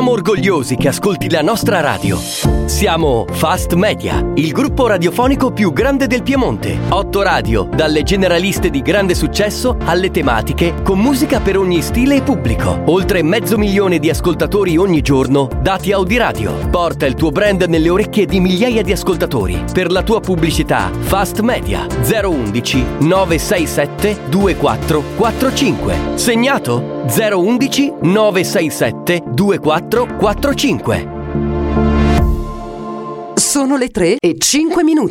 Siamo orgogliosi che ascolti la nostra radio. Siamo Fast Media, il gruppo radiofonico più grande del Piemonte. 8 radio, dalle generaliste di grande successo alle tematiche, con musica per ogni stile e pubblico. Oltre 500.000 di ascoltatori ogni giorno, dati Audiradio. Porta il tuo brand nelle orecchie di migliaia di ascoltatori. Per la tua pubblicità, Fast Media 011 967 2445. Segnato? 011 967 2445. Sono le 3:05.